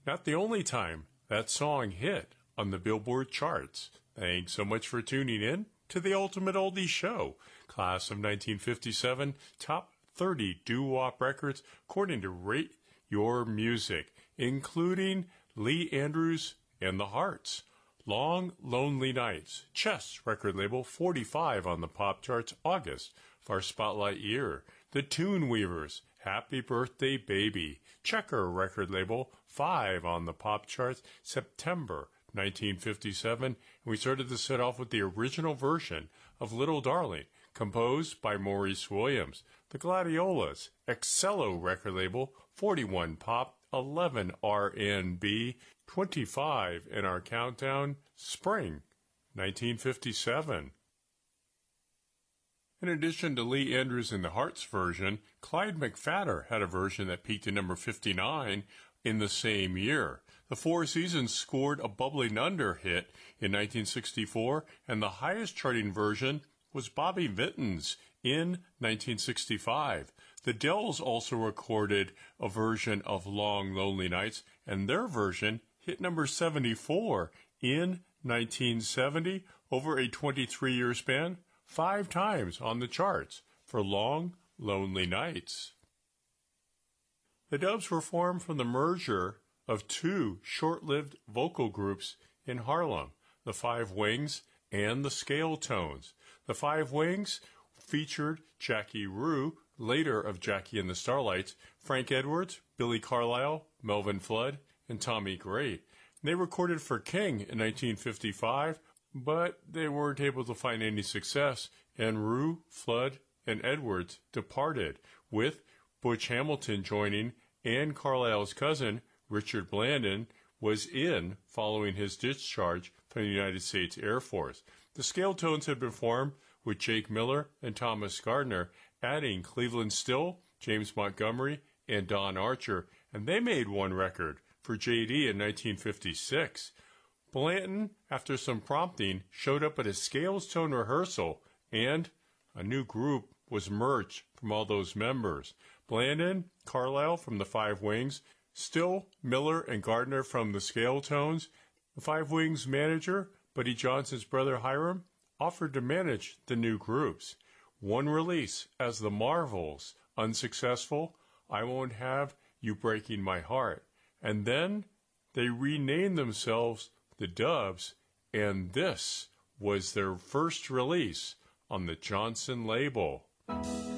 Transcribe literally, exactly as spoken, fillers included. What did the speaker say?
Not the only time that song hit on the Billboard charts. Thanks so much for tuning in to the Ultimate Oldies Show, class of nineteen fifty-seven, top thirty doo-wop records according to Rate Your Music, including Lee Andrews and the Hearts. Long Lonely Nights, Chess record label, forty-five on the pop charts, August of our spotlight year. The Tune Weavers, Happy Birthday Baby, Checker record label, five on the pop charts, September nineteen fifty-seven. And we started the set off with the original version of Little Darling, composed by Maurice Williams. The Gladiolas, Excello record label, forty-one pop, eleven R and B, twenty-five in our countdown, Spring nineteen fifty-seven. In addition to Lee Andrews and the Hearts version, Clyde McPhatter had a version that peaked at number fifty-nine in the same year. The Four Seasons scored a bubbling under hit in nineteen sixty-four, and the highest charting version was Bobby Vinton's in nineteen sixty-five. The Dells also recorded a version of Long Lonely Nights, and their version hit number seventy-four in nineteen seventy, over a twenty-three-year span, five times on the charts for Long Lonely Nights. The Dubs were formed from the merger of two short-lived vocal groups in Harlem, the Five Wings and the Scale Tones. The Five Wings featured Jackie Rue, later of Jackie and the Starlights, Frank Edwards, Billy Carlisle, Melvin Flood, and Tommy Great. They recorded for King in nineteen fifty-five, but they weren't able to find any success, and Rue, Flood, and Edwards departed, with Butch Hamilton joining, and Carlisle's cousin, Richard Blandon, was in following his discharge from the United States Air Force. The Scale Tones had been formed with Jake Miller and Thomas Gardner, adding Cleveland Still, James Montgomery, and Don Archer, and they made one record for J D in nineteen fifty-six. Blanton, after some prompting, showed up at a Scales Tone rehearsal, and a new group was merged from all those members. Blandon, Carlisle from the Five Wings, Still, Miller, and Gardner from the Scale Tones. The Five Wings manager, Buddy Johnson's brother Hiram, offered to manage the new groups. One release as the Marvels, unsuccessful, I Won't Have You Breaking My Heart. And then they renamed themselves the Dubs, and this was their first release on the Johnson label.